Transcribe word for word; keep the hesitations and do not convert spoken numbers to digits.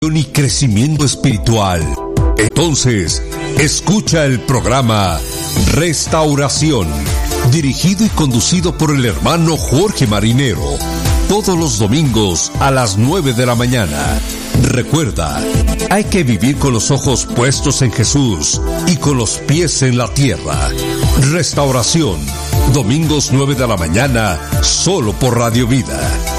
y crecimiento espiritual. Entonces, escucha el programa Restauración, dirigido y conducido por el hermano Jorge Marinero, todos los domingos a las nueve de la mañana. Recuerda, hay que vivir con los ojos puestos en Jesús y con los pies en la tierra. Restauración, domingos nueve de la mañana, solo por Radio Vida.